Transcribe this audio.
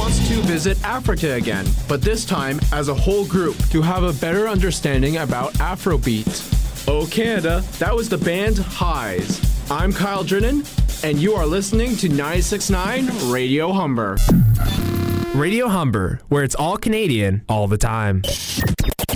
wants to visit Africa again, but this time as a whole group to have a better understanding about Afrobeat. Oh Canada, that was the band Highs. I'm Kyle Drennan, and you are listening to 96.9 Radio Humber. Radio Humber, where it's all Canadian all the time.